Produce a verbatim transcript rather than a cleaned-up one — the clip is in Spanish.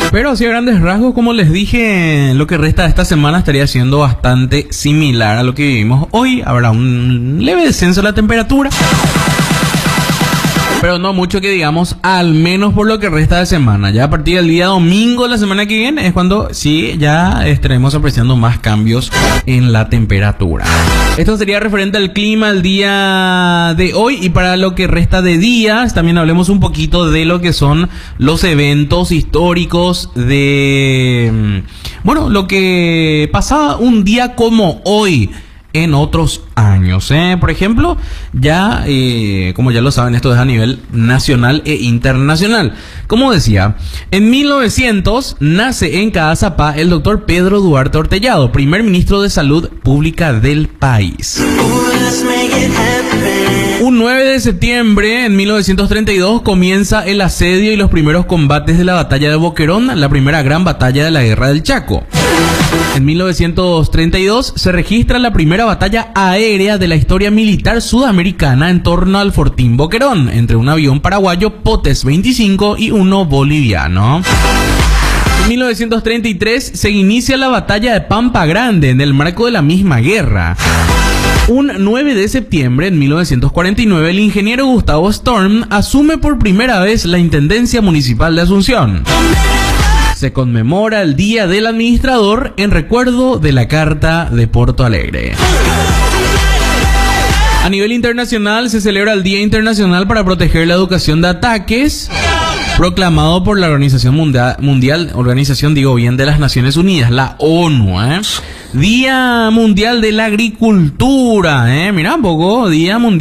Pero así a grandes rasgos, como les dije, lo que resta de esta semana estaría siendo bastante similar a lo que vivimos hoy. Habrá un leve descenso de la temperatura, pero no mucho que digamos, al menos por lo que resta de semana. Ya a partir del día domingo de la semana que viene es cuando sí ya estaremos apreciando más cambios en la temperatura. Esto sería referente al clima el día de hoy, y para lo que resta de días también hablemos un poquito de lo que son los eventos históricos de, bueno, lo que pasaba un día como hoy en otros años, ¿eh? Por ejemplo, ya, eh, como ya lo saben, esto es a nivel nacional e internacional. Como decía, en mil novecientos nace en Caazapá el doctor Pedro Duarte Ortellado, primer ministro de Salud Pública del país. Un nueve de septiembre en mil novecientos treinta y dos comienza el asedio y los primeros combates de la batalla de Boquerón, la primera gran batalla de la Guerra del Chaco. En mil novecientos treinta y dos se registra la primera batalla aérea de la historia militar sudamericana en torno al Fortín Boquerón, entre un avión paraguayo Potes veinticinco y uno boliviano. En mil novecientos treinta y tres se inicia la batalla de Pampa Grande en el marco de la misma guerra. Un nueve de septiembre en mil novecientos cuarenta y nueve el ingeniero Gustavo Storm asume por primera vez la Intendencia Municipal de Asunción. Se conmemora el Día del Administrador en recuerdo de la Carta de Porto Alegre. A nivel internacional se celebra el Día Internacional para proteger la educación de ataques, proclamado por la Organización Mundial, mundial, Organización, digo bien, de las Naciones Unidas, la ONU, ¿eh? Día Mundial de la Agricultura, ¿eh? Mira un poco, Día Mundial